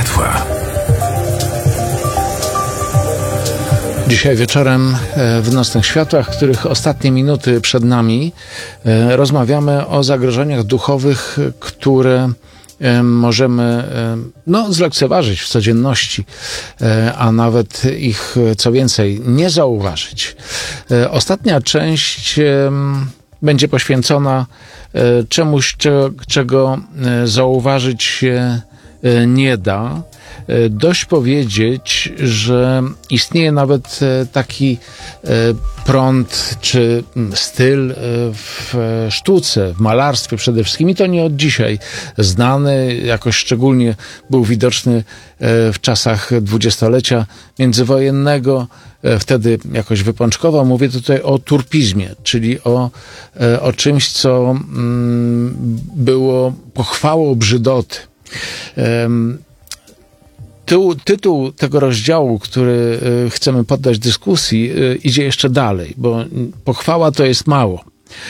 światła. Dzisiaj wieczorem w Nocnych Światłach, których ostatnie minuty przed nami, rozmawiamy o zagrożeniach duchowych, które możemy zlekceważyć w codzienności, a nawet ich, co więcej, nie zauważyć. Ostatnia część będzie poświęcona czemuś, czego zauważyć się nie da. Dość powiedzieć, że istnieje nawet taki prąd czy styl w sztuce, w malarstwie przede wszystkim, i to nie od dzisiaj znany, jakoś szczególnie był widoczny w czasach dwudziestolecia międzywojennego, wtedy jakoś wypączkował. Mówię tutaj o turpizmie, czyli o czymś, co było pochwałą brzydoty. Tytuł tego rozdziału, który chcemy poddać dyskusji, idzie jeszcze dalej, bo pochwała to jest mało.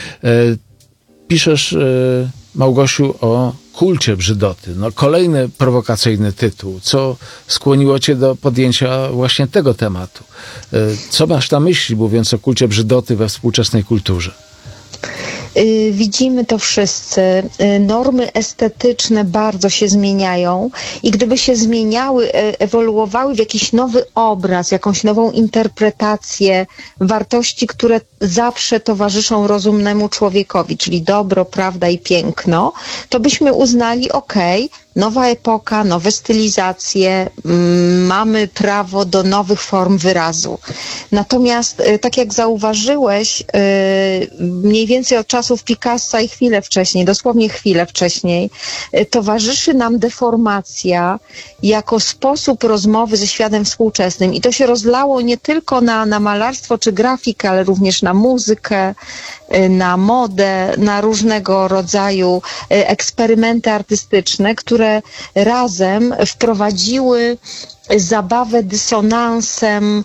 Piszesz, Małgosiu, o kulcie brzydoty. Kolejny prowokacyjny tytuł. Co skłoniło cię do podjęcia właśnie tego tematu? Co masz na myśli, mówiąc o kulcie brzydoty we współczesnej kulturze? Widzimy to wszyscy. Normy estetyczne bardzo się zmieniają i gdyby się zmieniały, ewoluowały w jakiś nowy obraz, jakąś nową interpretację wartości, które zawsze towarzyszą rozumnemu człowiekowi, czyli dobro, prawda i piękno, to byśmy uznali, nowa epoka, nowe stylizacje, mamy prawo do nowych form wyrazu. Natomiast, tak jak zauważyłeś, mniej więcej od czasów Picassa i chwilę wcześniej, dosłownie chwilę wcześniej, towarzyszy nam deformacja jako sposób rozmowy ze światem współczesnym. I to się rozlało nie tylko na malarstwo czy grafikę, ale również na muzykę, na modę, na różnego rodzaju eksperymenty artystyczne, które razem wprowadziły zabawę dysonansem,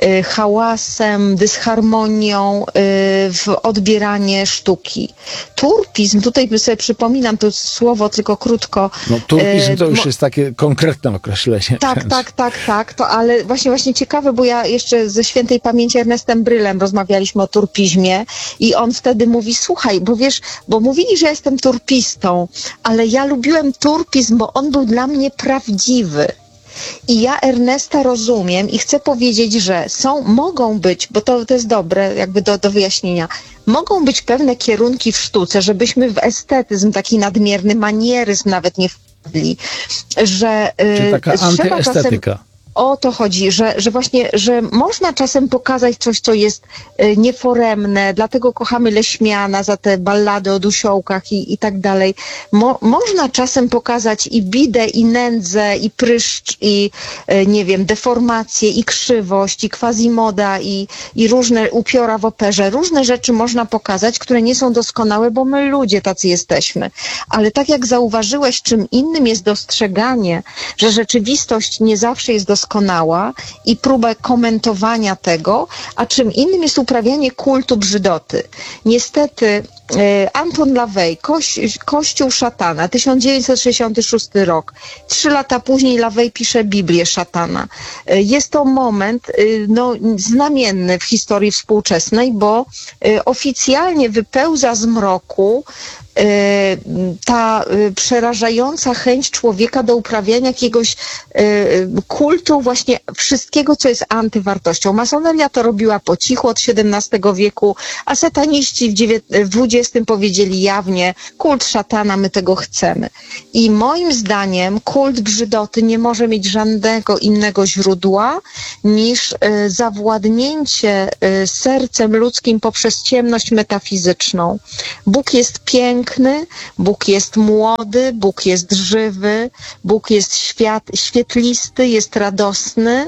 hałasem, dysharmonią w odbieranie sztuki. Turpizm, tutaj sobie przypominam to słowo tylko krótko. Turpizm to już jest takie konkretne określenie. Tak. To, ale właśnie ciekawe, bo ja jeszcze ze świętej pamięci Ernestem Brylem rozmawialiśmy o turpizmie i on wtedy mówi, słuchaj, bo mówili, że ja jestem turpistą, ale ja lubiłem turpizm, bo on był dla mnie prawdziwy. I ja Ernesta rozumiem i chcę powiedzieć, że mogą być, bo to jest dobre jakby do wyjaśnienia, mogą być pewne kierunki w sztuce, żebyśmy w estetyzm, taki nadmierny manieryzm nawet nie wpadli, że czyli taka antyestetyka. O to chodzi, że właśnie, że można czasem pokazać coś, co jest nieforemne, dlatego kochamy Leśmiana za te ballady o dusiołkach i tak dalej. Można czasem pokazać i bidę, i nędzę, i pryszcz, i deformację, i krzywość, i quasimoda, i różne upiora w operze. Różne rzeczy można pokazać, które nie są doskonałe, bo my ludzie tacy jesteśmy. Ale tak jak zauważyłeś, czym innym jest dostrzeganie, że rzeczywistość nie zawsze jest doskonała i próbę komentowania tego, a czym innym jest uprawianie kultu brzydoty. Niestety Anton LaVey, Kościół szatana, 1966 rok. 3 lata później LaVey pisze Biblię szatana. Jest to moment znamienny w historii współczesnej, bo oficjalnie wypełza z mroku ta przerażająca chęć człowieka do uprawiania jakiegoś kultu właśnie wszystkiego, co jest antywartością. Masoneria to robiła po cichu od XVII wieku, a sataniści w XX powiedzieli jawnie, kult szatana, my tego chcemy. I moim zdaniem kult brzydoty nie może mieć żadnego innego źródła niż zawładnięcie sercem ludzkim poprzez ciemność metafizyczną. Bóg jest piękny, Bóg jest młody, Bóg jest żywy, Bóg jest świetlisty, jest radosny.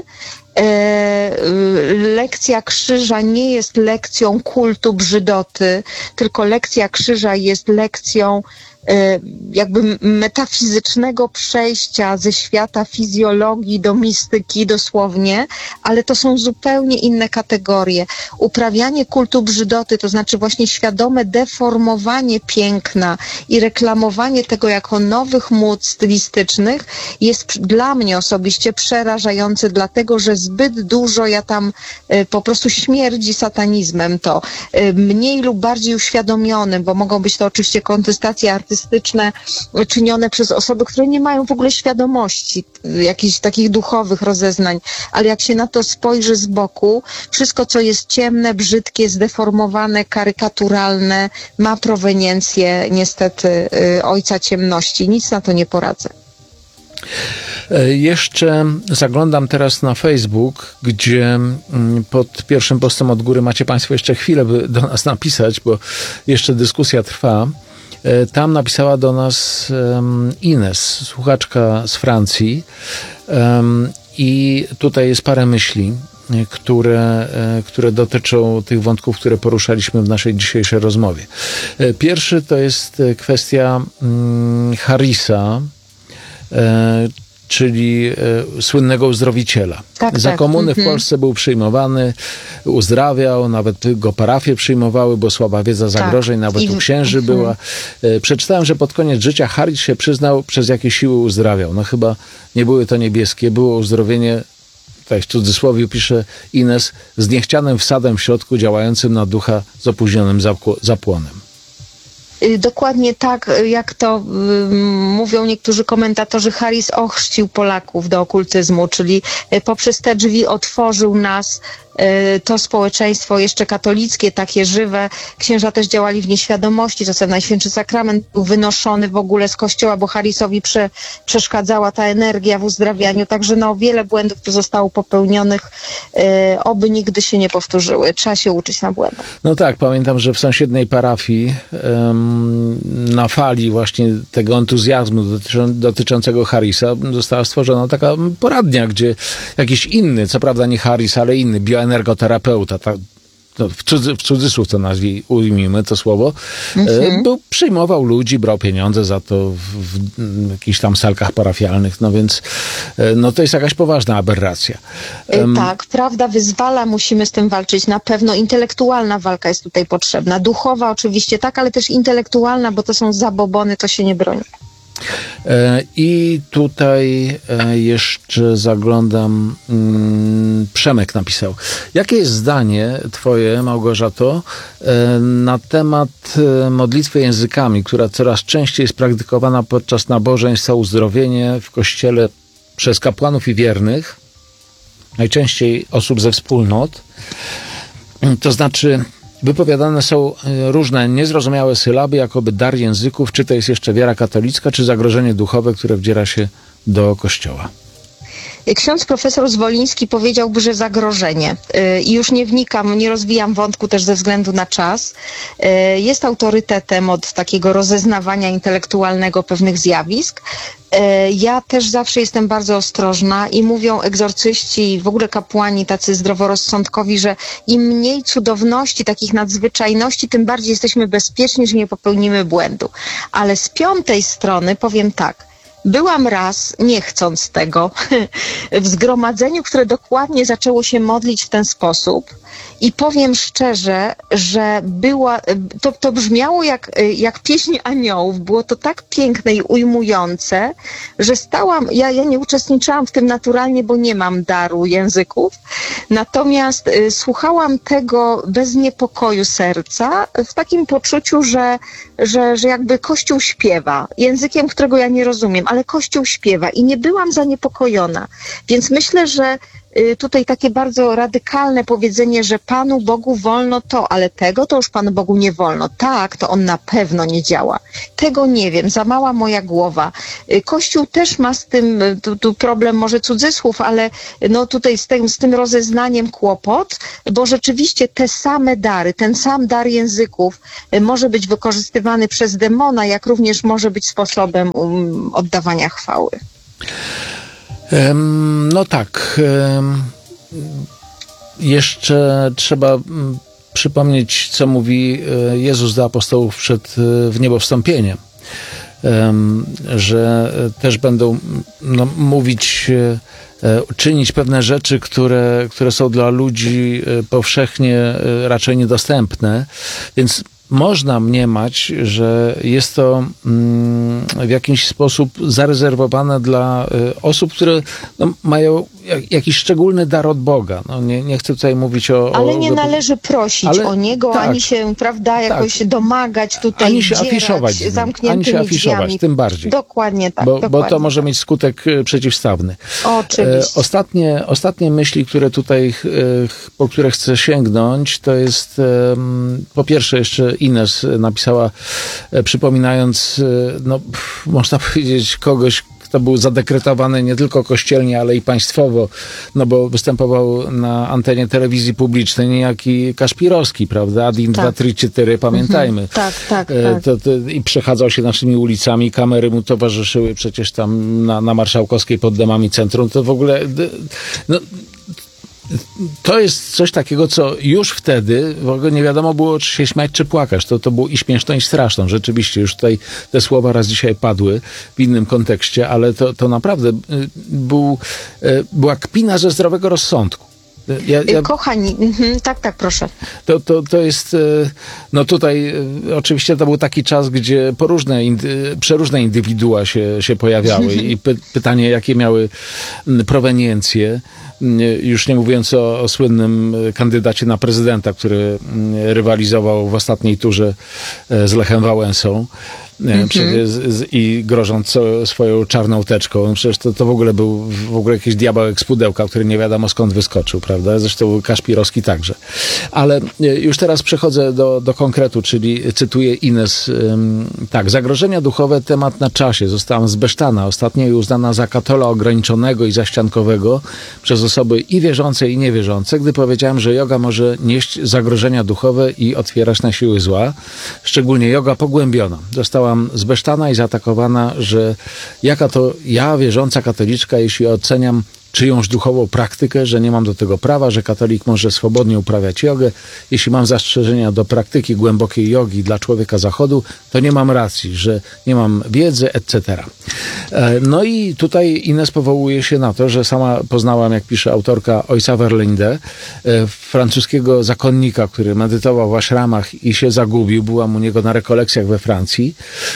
Lekcja krzyża nie jest lekcją kultu brzydoty, tylko lekcja krzyża jest lekcją jakby metafizycznego przejścia ze świata fizjologii do mistyki dosłownie, ale to są zupełnie inne kategorie. Uprawianie kultu brzydoty, to znaczy właśnie świadome deformowanie piękna i reklamowanie tego jako nowych mód stylistycznych jest dla mnie osobiście przerażające, dlatego że zbyt dużo ja tam po prostu śmierdzi satanizmem to. Mniej lub bardziej uświadomionym, bo mogą być to oczywiście kontestacje artystyczne czynione przez osoby, które nie mają w ogóle świadomości jakichś takich duchowych rozeznań, ale jak się na to spojrzy z boku, wszystko co jest ciemne, brzydkie, zdeformowane, karykaturalne, ma proweniencję niestety ojca ciemności. Nic na to nie poradzę. Jeszcze zaglądam teraz na Facebook, gdzie pod pierwszym postem od góry macie Państwo jeszcze chwilę, by do nas napisać, bo jeszcze dyskusja trwa. Tam napisała do nas Ines, słuchaczka z Francji, i tutaj jest parę myśli, które dotyczą tych wątków, które poruszaliśmy w naszej dzisiejszej rozmowie. Pierwszy to jest kwestia Harrisa, czyli słynnego uzdrowiciela. Za komuny w Polsce był przyjmowany, uzdrawiał, nawet go parafie przyjmowały, bo słaba wiedza zagrożeń, nawet u księży była. Przeczytałem, że pod koniec życia Harris się przyznał, przez jakie siły uzdrawiał. No chyba nie były to niebieskie, było uzdrowienie, tutaj w cudzysłowie pisze Ines, z niechcianym wsadem w środku, działającym na ducha z opóźnionym zapłonem. Dokładnie tak, jak to mówią niektórzy komentatorzy, Harris ochrzcił Polaków do okultyzmu, czyli poprzez te drzwi otworzył nas, to społeczeństwo jeszcze katolickie, takie żywe. Księża też działali w nieświadomości, czasem Najświętszy Sakrament był wynoszony w ogóle z kościoła, bo Harrisowi przeszkadzała ta energia w uzdrawianiu, także wiele błędów tu zostało popełnionych, oby nigdy się nie powtórzyły. Trzeba się uczyć na błędach. No tak, pamiętam, że w sąsiedniej parafii na fali właśnie tego entuzjazmu dotyczącego Harrisa została stworzona taka poradnia, gdzie jakiś inny, co prawda nie Harris, ale inny bioenergoterapeuta, w cudzysłów to ujmijmy to słowo, przyjmował ludzi, brał pieniądze za to w jakichś tam salkach parafialnych, no więc to jest jakaś poważna aberracja. Tak, prawda wyzwala, musimy z tym walczyć. Na pewno intelektualna walka jest tutaj potrzebna. Duchowa oczywiście tak, ale też intelektualna, bo to są zabobony, to się nie broni. I tutaj jeszcze zaglądam, Przemek napisał. Jakie jest zdanie twoje, Małgorzato, na temat modlitwy językami, która coraz częściej jest praktykowana podczas nabożeństw o uzdrowienie w kościele przez kapłanów i wiernych, najczęściej osób ze wspólnot, to znaczy wypowiadane są różne niezrozumiałe sylaby, jakoby dar języków, czy to jest jeszcze wiara katolicka, czy zagrożenie duchowe, które wdziera się do Kościoła. Ksiądz profesor Zwoliński powiedziałby, że zagrożenie. I już nie wnikam, nie rozwijam wątku też ze względu na czas. Jest autorytetem od takiego rozeznawania intelektualnego pewnych zjawisk. Ja też zawsze jestem bardzo ostrożna i mówią egzorcyści i w ogóle kapłani tacy zdroworozsądkowi, że im mniej cudowności, takich nadzwyczajności, tym bardziej jesteśmy bezpieczni, że nie popełnimy błędu. Ale z piątej strony powiem tak. Byłam raz, nie chcąc tego, w zgromadzeniu, które dokładnie zaczęło się modlić w ten sposób i powiem szczerze, że to brzmiało jak pieśń aniołów. Było to tak piękne i ujmujące, że ja nie uczestniczyłam w tym naturalnie, bo nie mam daru języków. Natomiast słuchałam tego bez niepokoju serca, w takim poczuciu, że jakby Kościół śpiewa językiem, którego ja nie rozumiem, ale Kościół śpiewa i nie byłam zaniepokojona. Więc myślę, że tutaj takie bardzo radykalne powiedzenie, że Panu Bogu wolno to, ale tego to już Panu Bogu nie wolno. Tak, to on na pewno nie działa. Tego nie wiem, za mała moja głowa. Kościół też ma z tym, tu problem może cudzysłów, ale tutaj z tym rozeznaniem kłopot, bo rzeczywiście te same dary, ten sam dar języków może być wykorzystywany przez demona, jak również może być sposobem oddawania chwały. No tak. Jeszcze trzeba przypomnieć, co mówi Jezus do apostołów przed wniebowstąpieniem. że też będą mówić, czynić pewne rzeczy, które są dla ludzi powszechnie raczej niedostępne. Więc można mniemać, że jest to w jakiś sposób zarezerwowane dla osób, które mają jakiś szczególny dar od Boga. Nie chcę tutaj mówić Ale nie należy prosić o niego, tak, ani się, prawda, jakoś domagać tutaj, ani się afiszować z nim, zamkniętymi drzwiami. tym bardziej. Dokładnie tak. Bo to może mieć skutek przeciwstawny. Oczywiście. Ostatnie myśli, które tutaj, po które chcę sięgnąć, to jest po pierwsze jeszcze Ines napisała, przypominając, można powiedzieć, kogoś, kto był zadekretowany nie tylko kościelnie, ale i państwowo, bo występował na antenie telewizji publicznej, niejaki Kaszpirowski, prawda? Adin 2, 3, 4, pamiętajmy. Tak. I przechadzał się naszymi ulicami, kamery mu towarzyszyły przecież tam na Marszałkowskiej pod domami centrum. To w ogóle... To jest coś takiego, co już wtedy w ogóle nie wiadomo było, czy się śmiać, czy płakać. To było i śmieszne, i straszne. Rzeczywiście, już tutaj te słowa raz dzisiaj padły w innym kontekście, ale to naprawdę była kpina ze zdrowego rozsądku. Kochani, tak, proszę. To jest, tutaj oczywiście to był taki czas, gdzie przeróżne indywidua się pojawiały i pytanie, jakie miały proweniencje. Już nie mówiąc o słynnym kandydacie na prezydenta, który rywalizował w ostatniej turze z Lechem Wałęsą. I grożąc swoją czarną teczką. Przecież to w ogóle był jakiś diabełek z pudełka, który nie wiadomo skąd wyskoczył, prawda? Zresztą Kaszpirowski także. Ale już teraz przechodzę do konkretu, czyli cytuję Ines. Tak, zagrożenia duchowe, temat na czasie. Zostałam zbesztana ostatnio i uznana za katola ograniczonego i zaściankowego przez osoby i wierzące, i niewierzące, gdy powiedziałam, że joga może nieść zagrożenia duchowe i otwierać na siły zła. Szczególnie joga pogłębiona. Zostałam zbesztana i zaatakowana, że jaka to ja, wierząca katoliczka, jeśli oceniam czyjąś duchową praktykę, że nie mam do tego prawa, że katolik może swobodnie uprawiać jogę. Jeśli mam zastrzeżenia do praktyki głębokiej jogi dla człowieka zachodu, to nie mam racji, że nie mam wiedzy, etc. No i tutaj Ines powołuje się na to, że sama poznałam, jak pisze autorka, ojca Verlinde, francuskiego zakonnika, który medytował w ashramach i się zagubił. Byłam u niego na rekolekcjach we Francji.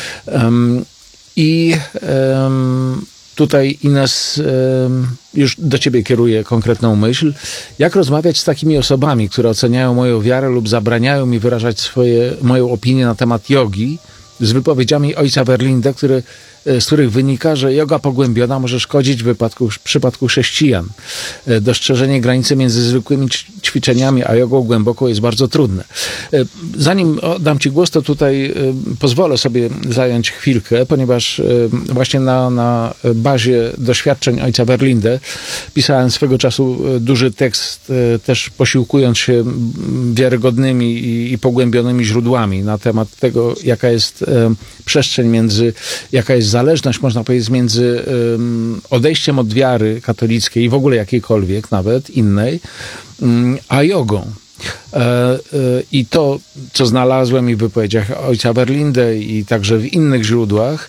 Tutaj, Ines, już do ciebie kieruję konkretną myśl. Jak rozmawiać z takimi osobami, które oceniają moją wiarę lub zabraniają mi wyrażać moją opinię na temat jogi, z wypowiedziami ojca Verlinde, z których wynika, że joga pogłębiona może szkodzić w przypadku chrześcijan. Dostrzeżenie granicy między zwykłymi ćwiczeniami a jogą głęboką jest bardzo trudne. Zanim oddam ci głos, to tutaj pozwolę sobie zająć chwilkę, ponieważ właśnie na bazie doświadczeń ojca Verlinde pisałem swego czasu duży tekst, też posiłkując się wiarygodnymi i pogłębionymi źródłami na temat tego, jaka jest przestrzeń jaka jest zależność, można powiedzieć, między odejściem od wiary katolickiej i w ogóle jakiejkolwiek, nawet innej, a jogą. I to, co znalazłem i w wypowiedziach ojca Verlinde i także w innych źródłach,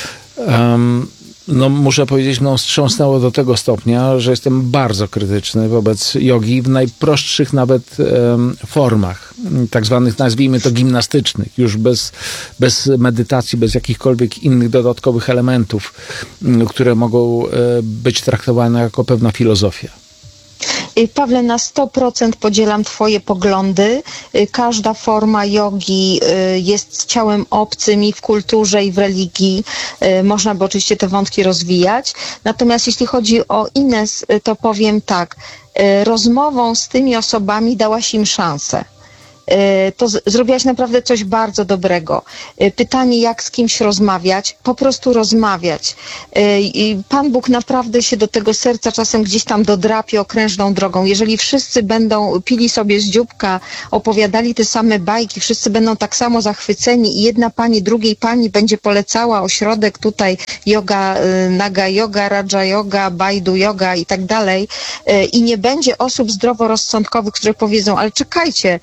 muszę powiedzieć, wstrząsnęło do tego stopnia, że jestem bardzo krytyczny wobec jogi w najprostszych nawet formach, tak zwanych, nazwijmy to, gimnastycznych, już bez medytacji, bez jakichkolwiek innych dodatkowych elementów, które mogą być traktowane jako pewna filozofia. Pawle, na 100% podzielam twoje poglądy. Każda forma jogi jest ciałem obcym i w kulturze, i w religii. Można by oczywiście te wątki rozwijać. Natomiast jeśli chodzi o Ines, to powiem tak. Rozmową z tymi osobami dałaś im szansę. To zrobiłaś naprawdę coś bardzo dobrego. Pytanie, jak z kimś rozmawiać? Po prostu rozmawiać. I Pan Bóg naprawdę się do tego serca czasem gdzieś tam dodrapie okrężną drogą. Jeżeli wszyscy będą pili sobie z dzióbka, opowiadali te same bajki, wszyscy będą tak samo zachwyceni i jedna pani drugiej pani będzie polecała ośrodek tutaj yoga, naga yoga, raja yoga, bajdu yoga i tak dalej, i nie będzie osób zdroworozsądkowych, które powiedzą, ale czekajcie, to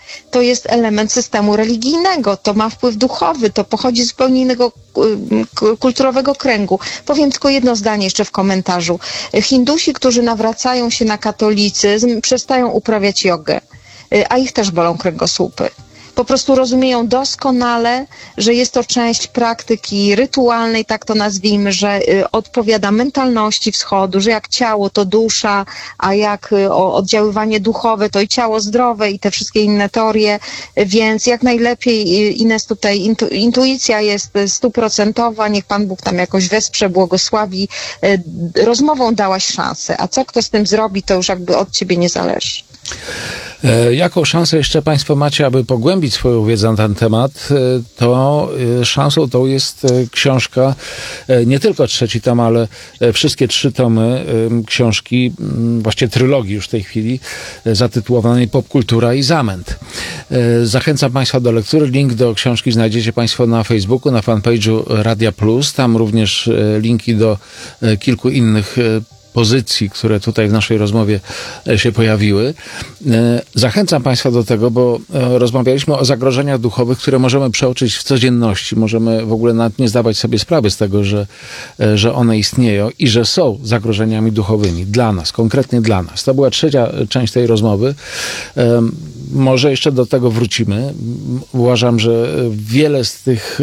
jest element systemu religijnego, to ma wpływ duchowy, to pochodzi z zupełnie innego kulturowego kręgu. Powiem tylko jedno zdanie jeszcze w komentarzu. Hindusi, którzy nawracają się na katolicyzm, przestają uprawiać jogę, a ich też bolą kręgosłupy. Po prostu rozumieją doskonale, że jest to część praktyki rytualnej, tak to nazwijmy, że odpowiada mentalności wschodu, że jak ciało to dusza, a jak oddziaływanie duchowe to i ciało zdrowe i te wszystkie inne teorie, więc jak najlepiej, Ines, tutaj intuicja jest 100%, niech Pan Bóg tam jakoś wesprze, błogosławi. Rozmową dałaś szansę, a co kto z tym zrobi, to już jakby od ciebie nie zależy. Jaką szansę jeszcze Państwo macie, aby pogłębić swoją wiedzę na ten temat, to szansą tą jest książka, nie tylko 3. tom, ale wszystkie 3 tomy książki, właściwie trylogii już w tej chwili, zatytułowanej Popkultura i zamęt. Zachęcam Państwa do lektury. Link do książki znajdziecie Państwo na Facebooku, na fanpage'u Radia Plus. Tam również linki do kilku innych pozycji, które tutaj w naszej rozmowie się pojawiły. Zachęcam Państwa do tego, bo rozmawialiśmy o zagrożeniach duchowych, które możemy przeoczyć w codzienności. Możemy w ogóle nawet nie zdawać sobie sprawy z tego, że one istnieją i że są zagrożeniami duchowymi dla nas, konkretnie dla nas. To była 3. część tej rozmowy. Może jeszcze do tego wrócimy. Uważam, że wiele z tych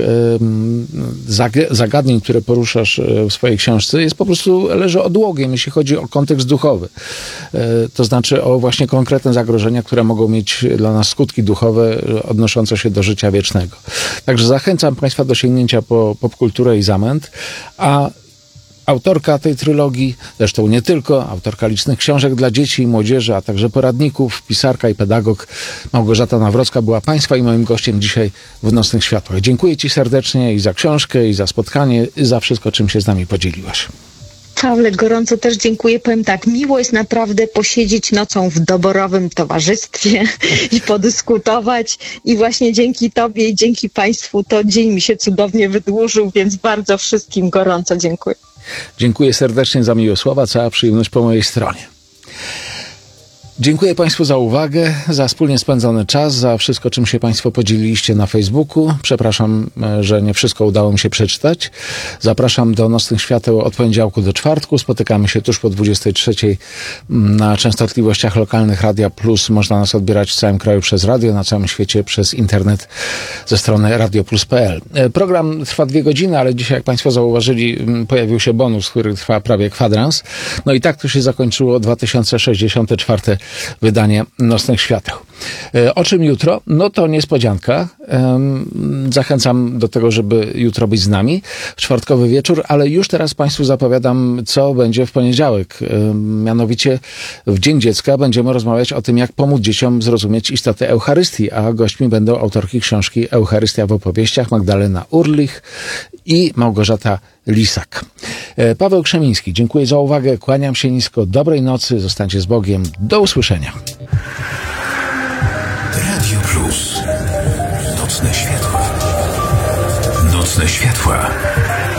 zagadnień, które poruszasz w swojej książce, jest po prostu leży odłogiem, jeśli chodzi o kontekst duchowy. To znaczy o właśnie konkretne zagrożenia, które mogą mieć dla nas skutki duchowe odnoszące się do życia wiecznego. Także zachęcam Państwa do sięgnięcia po Popkulturę i zamęt, a autorka tej trylogii, zresztą nie tylko, autorka licznych książek dla dzieci i młodzieży, a także poradników, pisarka i pedagog Małgorzata Nawrocka była Państwa i moim gościem dzisiaj w Nocnych Światłach. Dziękuję Ci serdecznie i za książkę, i za spotkanie, i za wszystko, czym się z nami podzieliłaś. Pawle, gorąco też dziękuję. Powiem tak, miło jest naprawdę posiedzieć nocą w doborowym towarzystwie i podyskutować. I właśnie dzięki Tobie i dzięki Państwu to dzień mi się cudownie wydłużył, więc bardzo wszystkim gorąco dziękuję. Dziękuję serdecznie za miłe słowa, cała przyjemność po mojej stronie. Dziękuję Państwu za uwagę, za wspólnie spędzony czas, za wszystko, czym się Państwo podzieliliście na Facebooku. Przepraszam, że nie wszystko udało mi się przeczytać. Zapraszam do Nocnych Świateł od poniedziałku do czwartku. Spotykamy się tuż po 23:00 na częstotliwościach lokalnych Radia Plus. Można nas odbierać w całym kraju przez radio, na całym świecie przez internet ze strony radioplus.pl. Program trwa 2 godziny, ale dzisiaj, jak Państwo zauważyli, pojawił się bonus, który trwa prawie kwadrans. No i tak to się zakończyło 2064 wydanie Nocnych Świateł. O czym jutro? No to niespodzianka. Zachęcam do tego, żeby jutro być z nami w czwartkowy wieczór, ale już teraz Państwu zapowiadam, co będzie w poniedziałek. Mianowicie w Dzień Dziecka będziemy rozmawiać o tym, jak pomóc dzieciom zrozumieć istotę Eucharystii, a gośćmi będą autorki książki Eucharystia w opowieściach Magdalena Urlich i Małgorzata Lisak. Paweł Krzemiński, dziękuję za uwagę, kłaniam się nisko, dobrej nocy, zostańcie z Bogiem, do usłyszenia. Radio Plus. Nocne światła. Nocne światła.